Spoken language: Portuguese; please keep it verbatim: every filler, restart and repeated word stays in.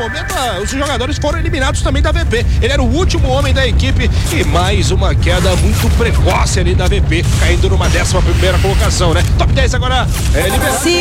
momento os jogadores foram eliminados também da V P. Ele era o último homem da equipe e mais uma queda muito precoce ali da V P, caindo numa décima primeira colocação, né? Top dez agora é liberado.